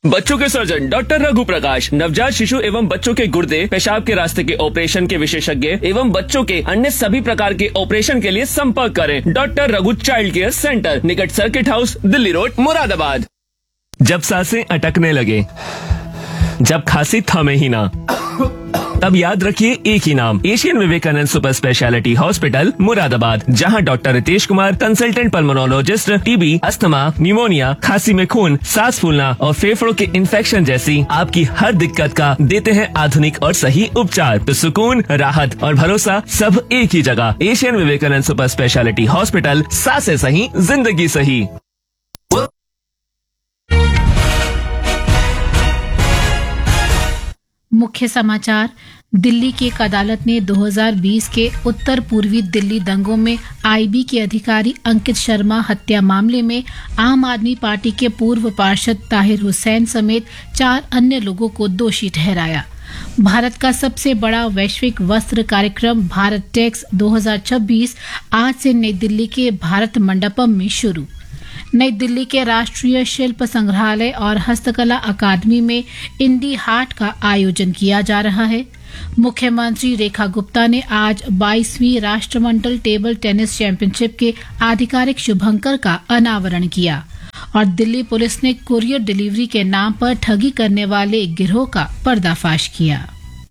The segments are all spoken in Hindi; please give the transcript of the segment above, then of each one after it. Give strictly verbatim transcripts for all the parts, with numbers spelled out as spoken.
बच्चों के सर्जन डॉक्टर रघु प्रकाश, नवजात शिशु एवं बच्चों के गुर्दे पेशाब के रास्ते के ऑपरेशन के विशेषज्ञ एवं बच्चों के अन्य सभी प्रकार के ऑपरेशन के लिए संपर्क करें। Doctor Raghu child care centre, निकट circuit house, Delhi road, Moradabad. जब सांसें अटकने लगे, जब खांसी थमे ही ना, तब याद रखिए एक ही नाम, Asian Vivekananda super speciality hospital, Moradabad, जहां doctor Ritesh Kumar, consultant pulmonologist, TB, asthma, pneumonia, खांसी में खून, सांस फूलना और फेफड़ों के इन्फेक्शन जैसी आपकी हर दिक्कत का देते हैं आधुनिक और सही उपचार। तो सुकून, राहत और भरोसा सब एक ही जगह। Asian Vivekananda super speciality hospital, सांसें सही, जिंदगी सही। मुख्य समाचार। दिल्ली की एक अदालत ने दो हज़ार बीस के उत्तर पूर्वी दिल्ली दंगों में आईबी के अधिकारी अंकित शर्मा हत्या मामले में आम आदमी पार्टी के पूर्व पार्षद ताहिर हुसैन समेत चार अन्य लोगों को दोषी ठहराया। भारत का सबसे बड़ा वैश्विक वस्त्र कार्यक्रम भारत टेक्स दो हज़ार छब्बीस आज से नई दिल्ली के भारत मंडपम में शुरू। नई दिल्ली के राष्ट्रीय शिल्प संग्रहालय और हस्तकला अकादमी में इंडी हाट का आयोजन किया जा रहा है। मुख्यमंत्री रेखा गुप्ता ने आज बाईसवीं राष्ट्रमंडल टेबल टेनिस चैंपियनशिप के आधिकारिक शुभंकर का अनावरण किया और दिल्ली पुलिस ने कुरियर डिलीवरी के नाम पर ठगी करने वाले एक गिरोह का पर्दाफाश किया।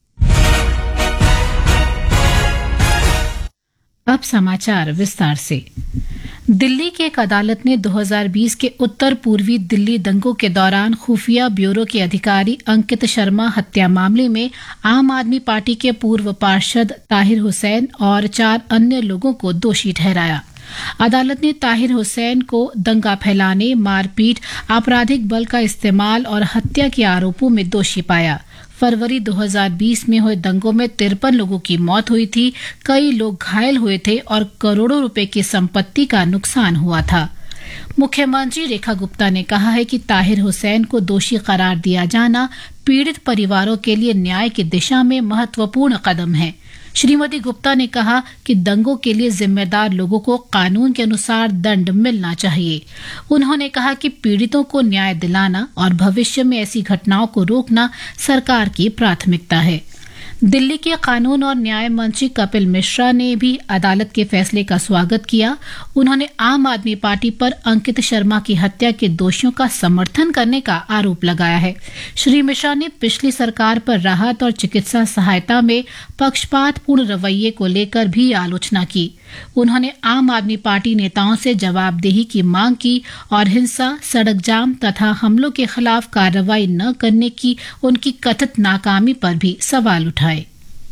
अब समाचार विस्तार से। दिल्ली की एक अदालत ने दो हज़ार बीस के उत्तर पूर्वी दिल्ली दंगों के दौरान खुफिया ब्यूरो के अधिकारी अंकित शर्मा हत्या मामले में आम आदमी पार्टी के पूर्व पार्षद ताहिर हुसैन और चार अन्य लोगों को दोषी ठहराया। अदालत ने ताहिर हुसैन को दंगा फैलाने, मारपीट, आपराधिक बल का इस्तेमाल और हत्या के आरोपों में दोषी पाया। फरवरी दो हज़ार बीस में हुए दंगों में तिरपन लोगों की मौत हुई थी, कई लोग घायल हुए थे और करोड़ों रुपए की संपत्ति का नुकसान हुआ था। मुख्यमंत्री रेखा गुप्ता ने कहा है कि ताहिर हुसैन को दोषी करार दिया जाना पीड़ित परिवारों के लिए न्याय की दिशा में महत्वपूर्ण कदम है। श्रीमती गुप्ता ने कहा कि दंगों के लिए जिम्मेदार लोगों को कानून के अनुसार दंड मिलना चाहिए। उन्होंने कहा कि पीड़ितों को न्याय दिलाना और भविष्य में ऐसी घटनाओं को रोकना सरकार की प्राथमिकता है। दिल्ली के कानून और न्याय मंत्री कपिल मिश्रा ने भी अदालत के फैसले का स्वागत किया। उन्होंने आम आदमी पार्टी पर अंकित शर्मा की हत्या के दोषियों का समर्थन करने का आरोप लगाया है। श्री मिश्रा ने पिछली सरकार पर राहत और चिकित्सा सहायता में पक्षपातपूर्ण रवैये को लेकर भी आलोचना की। उन्होंने आम आदमी पार्टी नेताओं से जवाबदेही की मांग की और हिंसा, सड़क जाम तथा हमलों के खिलाफ कार्रवाई न करने की उनकी कथित नाकामी पर भी सवाल उठाए।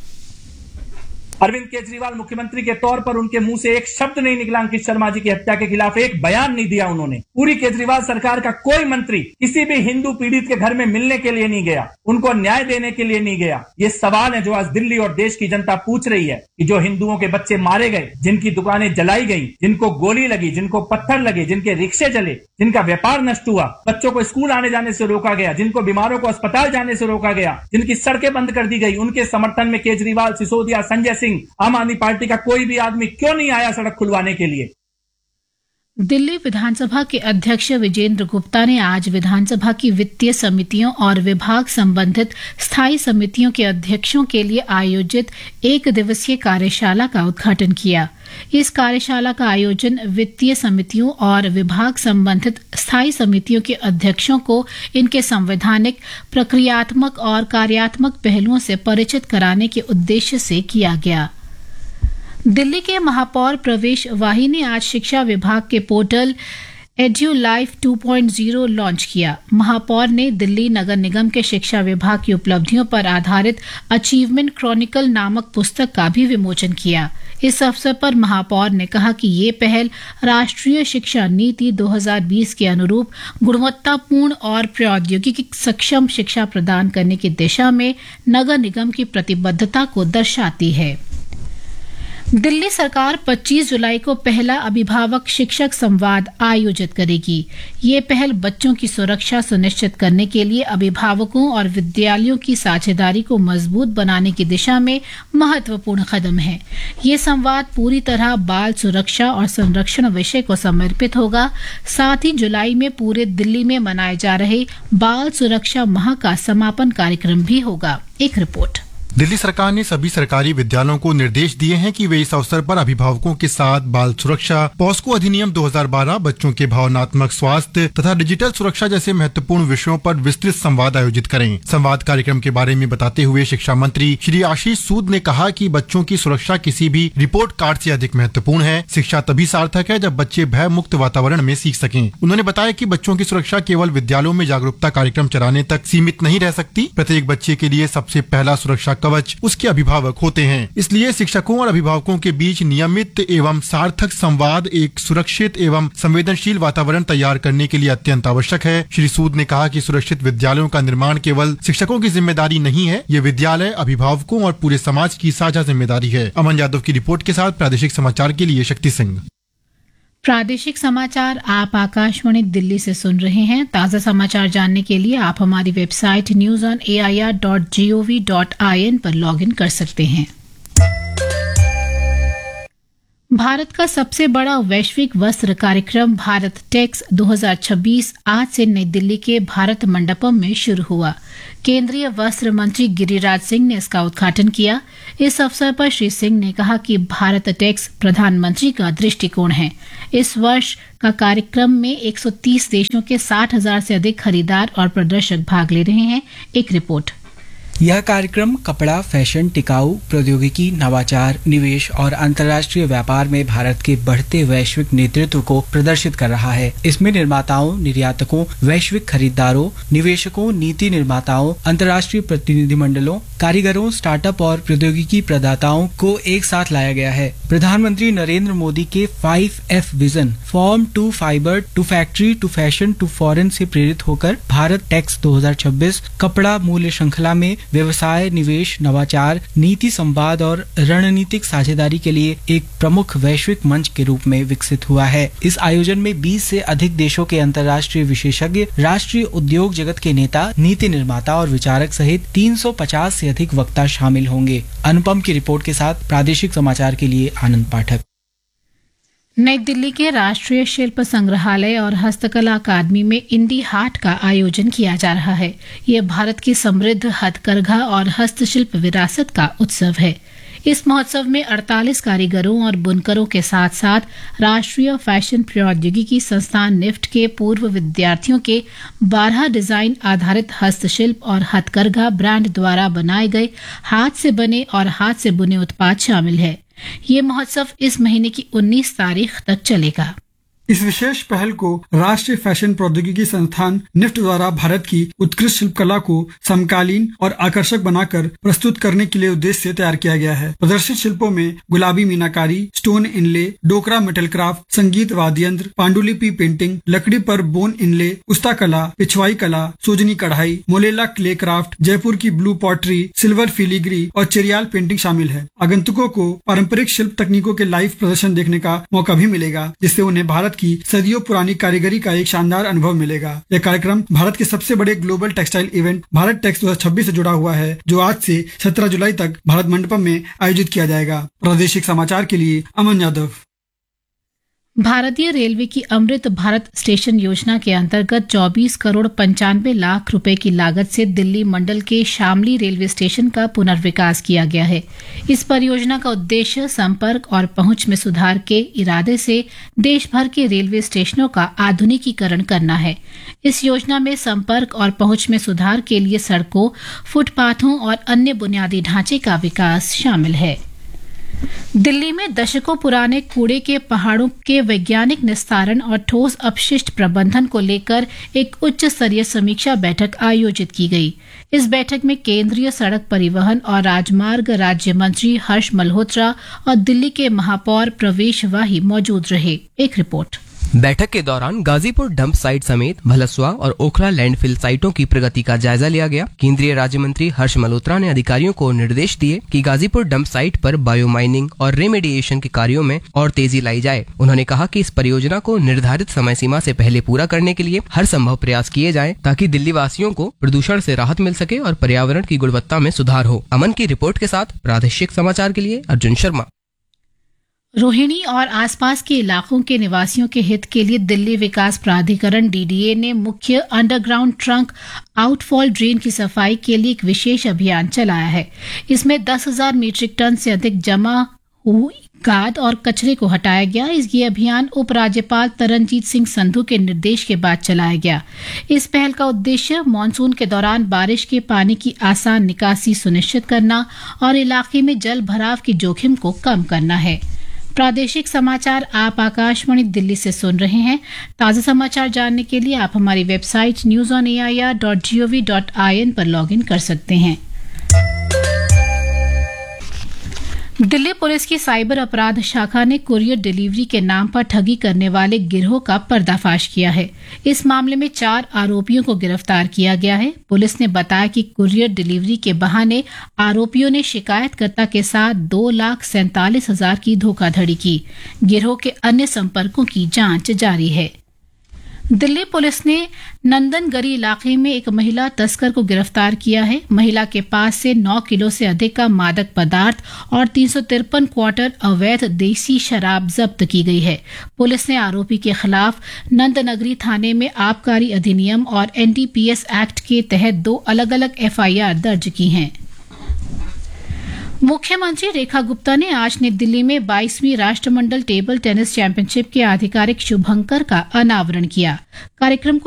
अरविंद केजरीवाल मुख्यमंत्री के तौर पर उनके मुंह से एक शब्द नहीं निकला अंकित शर्मा जी की हत्या के खिलाफ, एक बयान नहीं दिया उन्होंने। पूरी केजरीवाल सरकार का कोई मंत्री किसी भी हिंदू पीड़ित के घर में मिलने के लिए नहीं गया, उनको न्याय देने के लिए नहीं गया। ये सवाल है जो आज दिल्ली और देश की जनता पूछ रही है कि जो हिंदुओं के बच्चे मारे गए, जिनकी दुकानें जलाई गई, जिनको गोली लगी, जिनको पत्थर लगे, जिनके रिक्शे जले, जिनका व्यापार नष्ट हुआ, बच्चों को स्कूल आने जाने से रोका गया, जिनको बीमारों को अस्पताल जाने से रोका गया, जिनकी सड़कें बंद कर दी गई, उनके समर्थन में केजरीवाल, सिसोदिया, संजय सिंह, आम आदमी पार्टी का कोई भी आदमी क्यों नहीं आया सड़क खुलवाने के लिए। दिल्ली विधानसभा के अध्यक्ष विजेंद्र गुप्ता ने आज विधानसभा की वित्तीय समितियों और विभाग संबंधित स्थायी समितियों के अध्यक्षों के लिए आयोजित एक दिवसीय कार्यशाला का उद्घाटन किया। इस कार्यशाला का आयोजन वित्तीय समितियों और विभाग संबंधित स्थायी समितियों के अध्यक्षों को इनके संवैधानिक, प्रक्रियात्मक और कार्यात्मक पहलुओं से परिचित कराने के उद्देश्य से किया गया। दिल्ली के महापौर प्रवेश वाही ने आज शिक्षा विभाग के portal edu life two point zero launch किया। महापौर ने दिल्ली नगर निगम के शिक्षा विभाग की उपलब्धियों पर आधारित अचीवमेंट क्रॉनिकल नामक पुस्तक का भी विमोचन किया। इस अवसर पर महापौर ने कहा कि ये पहल राष्ट्रीय शिक्षा नीति दो हज़ार बीस के अनुरूप गुणवत्तापूर्ण और प्रौद्योगिकी सक्षम शिक्षा प्रदान करने की दिशा में नगर निगम की प्रतिबद्धता को दर्शाती है। दिल्ली सरकार पच्चीस जुलाई को पहला अभिभावक शिक्षक संवाद आयोजित करेगी। ये पहल बच्चों की सुरक्षा सुनिश्चित करने के लिए अभिभावकों और विद्यालयों की साझेदारी को मजबूत बनाने की दिशा में महत्वपूर्ण कदम है। ये संवाद पूरी तरह बाल सुरक्षा और संरक्षण विषय को समर्पित होगा। साथ ही जुलाई में पूरे दिल्ली में मनाए जा रहे बाल सुरक्षा माह का समापन कार्यक्रम भी होगा। एक रिपोर्ट। दिल्ली सरकार ने सभी सरकारी विद्यालयों को निर्देश दिए हैं कि वे इस अवसर पर अभिभावकों के साथ बाल सुरक्षा, पॉस्को अधिनियम दो हज़ार बारह, बच्चों के भावनात्मक स्वास्थ्य तथा डिजिटल सुरक्षा जैसे महत्वपूर्ण विषयों पर विस्तृत संवाद आयोजित करें। संवाद कार्यक्रम के बारे में बताते हुए शिक्षा मंत्री श्री आशीष सूद ने कहा कि बच्चों की सुरक्षा किसी भी रिपोर्ट कार्ड से अधिक महत्वपूर्ण है। शिक्षा तभी सार्थक है जब बच्चे भय मुक्त वातावरण में सीख सकें। उन्होंने बताया कि बच्चों की सुरक्षा केवल विद्यालयों में जागरूकता कार्यक्रम चलाने तक सीमित नहीं रह सकती। प्रत्येक बच्चे के लिए सबसे पहला सुरक्षा कवच उसके अभिभावक होते हैं। इसलिए शिक्षकों और अभिभावकों के बीच नियमित एवं सार्थक संवाद एक सुरक्षित एवं संवेदनशील वातावरण तैयार करने के लिए अत्यंत आवश्यक है। श्री सूद ने कहा कि सुरक्षित विद्यालयों का निर्माण केवल शिक्षकों की जिम्मेदारी नहीं है, ये विद्यालय, अभिभावकों और पूरे समाज की साझा जिम्मेदारी है। अमन यादव की रिपोर्ट के साथ प्रादेशिक समाचार के लिए शक्ति सिंह। प्रादेशिक समाचार आप आकाशवाणी दिल्ली से सुन रहे हैं। ताज़ा समाचार जानने के लिए आप हमारी website news on A I R dot G O V dot I N पर लॉगिन कर सकते हैं। भारत का सबसे बड़ा वैश्विक वस्त्र कार्यक्रम भारत टेक्स दो हज़ार छब्बीस आज से नई दिल्ली के भारत मंडपम में शुरू हुआ। केंद्रीय वस्त्र मंत्री गिरिराज सिंह ने इसका उद्घाटन किया। इस अवसर पर श्री सिंह ने कहा कि भारत टेक्स प्रधानमंत्री का दृष्टिकोण है। इस वर्ष का कार्यक्रम में एक सौ तीस देशों के साठ हजार से अधिक खरीदार और प्रदर्शक भाग ले रहे हैं। एक रिपोर्ट। यह कार्यक्रम कपड़ा, फैशन, टिकाऊ प्रौद्योगिकी, नवाचार, निवेश और अंतर्राष्ट्रीय व्यापार में भारत के बढ़ते वैश्विक नेतृत्व को प्रदर्शित कर रहा है। इसमें निर्माताओं, निर्यातकों, वैश्विक खरीदारों, निवेशकों, नीति निर्माताओं, अंतर्राष्ट्रीय प्रतिनिधिमंडलों, कारीगरों, स्टार्टअप और प्रौद्योगिकी प्रदाताओं को एक साथ लाया गया है। प्रधानमंत्री नरेंद्र मोदी के five F vision, form to fibre to factory to fashion to foreign से प्रेरित होकर भारत टेक्स दो हज़ार छब्बीस कपड़ा मूल्य श्रृंखला में व्यवसाय, निवेश, नवाचार, नीति संवाद और रणनीतिक साझेदारी के लिए एक प्रमुख वैश्विक मंच के रूप में विकसित हुआ है। इस आयोजन में बीस से अधिक देशों के अंतर्राष्ट्रीय विशेषज्ञ, राष्ट्रीय उद्योग जगत के नेता, नीति निर्माता और विचारक सहित तीन सौ पचास से अधिक वक्ता शामिल होंगे। अनुपम की रिपोर्ट के साथ प्रादेशिक समाचार के लिए आनंद पाठक। नई दिल्ली के राष्ट्रीय शिल्प संग्रहालय और हस्तकला अकादमी में इंडी हाट का आयोजन किया जा रहा है। यह भारत की समृद्ध हथकरघा और हस्तशिल्प विरासत का उत्सव है। इस महोत्सव में अड़तालीस कारीगरों और बुनकरों के साथ साथ राष्ट्रीय फैशन प्रौद्योगिकी संस्थान निफ्ट के पूर्व विद्यार्थियों के बारह डिजाइन आधारित हस्तशिल्प और हथकरघा ब्रांड द्वारा बनाए गए हाथ से बने और हाथ से बुने उत्पाद शामिल है। ये महोत्सव इस महीने की उन्नीस तारीख तक चलेगा। इस विशेष पहल को राष्ट्रीय फैशन प्रौद्योगिकी संस्थान निफ्ट द्वारा भारत की उत्कृष्ट शिल्पकला को समकालीन और आकर्षक बनाकर प्रस्तुत करने के लिए उद्देश्य से तैयार किया गया है। प्रदर्शित शिल्पों में गुलाबी मीनाकारी, स्टोन इनले, डोकरा मेटल क्राफ्ट, संगीत वाद्य यंत्र, पांडुलिपि पेंटिंग, लकड़ी पर बोन इनले, उस्ता कला, पिछवाई कला, सोजनी कढ़ाई, मोलेला क्ले क्राफ्ट, जयपुर की ब्लू पॉटरी, सिल्वर फिलीग्री और चेरियाल पेंटिंग शामिल है। आगंतुकों को पारंपरिक शिल्प तकनीकों के लाइव प्रदर्शन देखने का मौका भी मिलेगा, जिससे उन्हें भारत की सदियों पुरानी कारीगरी का एक शानदार अनुभव मिलेगा। यह कार्यक्रम भारत के सबसे बड़े global textile event Bharat takes दो हज़ार छब्बीस से जुड़ा हुआ है, जो आज से सत्रह जुलाई तक भारत मंडपम में आयोजित किया जाएगा। प्रादेशिक समाचार के लिए अमन यादव। भारतीय रेलवे की अमृत भारत स्टेशन योजना के अंतर्गत चौबीस करोड़ पंचानवे लाख रुपए की लागत से दिल्ली मंडल के शामली रेलवे स्टेशन का पुनर्विकास किया गया है। इस परियोजना का उद्देश्य संपर्क और पहुंच में सुधार के इरादे से देश भर के रेलवे स्टेशनों का आधुनिकीकरण करना है। इस योजना में संपर्क और पहुंच में सुधार के लिए सड़कों, फुटपाथों और अन्य बुनियादी ढांचे का विकास शामिल है। दिल्ली में दशकों पुराने कूड़े के पहाड़ों के वैज्ञानिक निस्तारण और ठोस अपशिष्ट प्रबंधन को लेकर एक उच्च स्तरीय समीक्षा बैठक आयोजित की गई। इस बैठक में केंद्रीय सड़क परिवहन और राजमार्ग राज्य मंत्री हर्ष मल्होत्रा और दिल्ली के महापौर प्रवेश वाही मौजूद रहे। एक रिपोर्ट। बैठक के दौरान गाजीपुर डंप साइट समेत भलसवा और ओखला लैंडफिल साइटों की प्रगति का जायजा लिया गया। केंद्रीय राज्य मंत्री हर्ष मल्होत्रा ने अधिकारियों को निर्देश दिए कि गाजीपुर डंप साइट पर बायोमाइनिंग और रेमेडिएशन के कार्यों में और तेजी लाई जाए। उन्होंने कहा कि इस परियोजना को निर्धारित समय सीमा से पहले पूरा करने के लिए हर संभव प्रयास किए जाएं ताकि दिल्ली वासियों को प्रदूषण से राहत मिल सके और पर्यावरण की गुणवत्ता में सुधार हो। अमन की रिपोर्ट के साथ प्रादेशिक समाचार के लिए अर्जुन शर्मा। रोहिणी और आसपास के इलाकों के निवासियों के हित के लिए दिल्ली विकास प्राधिकरण डीडीए ने मुख्य अंडरग्राउंड ट्रंक आउटफॉल ड्रेन की सफाई के लिए एक विशेष अभियान चलाया है। इसमें दस हजार मीट्रिक टन से अधिक जमा हुई गाद और कचरे को हटाया गया। इस ये अभियान उपराज्यपाल तरनजीत सिंह संधू के निर्देश के बाद चलाया गया। इस पहल का उद्देश्य मानसून के दौरान बारिश के पानी की आसान निकासी सुनिश्चित करना और इलाके में जल भराव की जोखिम को कम करना है। प्रादेशिक समाचार आप आकाशवाणी दिल्ली से सुन रहे हैं। ताज़ा समाचार जानने के लिए आप हमारी website news on A I R dot G O V dot I N पर लॉगिन कर सकते हैं। दिल्ली पुलिस की साइबर अपराध शाखा ने कुरियर डिलीवरी के नाम पर ठगी करने वाले गिरोह का पर्दाफाश किया है। इस मामले में चार आरोपियों को गिरफ्तार किया गया है। पुलिस ने बताया कि कुरियर डिलीवरी के बहाने आरोपियों ने शिकायतकर्ता के साथ दो लाख सैंतालीस हजार की धोखाधड़ी की। गिरोह के अन्य संपर्कों की जांच जारी है। दिल्ली पुलिस ने नंदनगरी इलाके में एक महिला तस्कर को गिरफ्तार किया है। महिला के पास से नौ किलो से अधिक का मादक पदार्थ और तीन सौ तिरपन क्वार्टर अवैध देसी शराब जब्त की गई है। पुलिस ने आरोपी के खिलाफ नंदनगरी थाने में आबकारी अधिनियम और N D P S act के तहत दो अलग अलग एफ आई आर दर्ज की हैं। मुख्यमंत्री रेखा गुप्ता ने आज नई दिल्ली में बाईसवीं राष्ट्रमंडल टेबल टेनिस चैंपियनशिप के आधिकारिक शुभंकर का अनावरण किया। कार्यक्रम को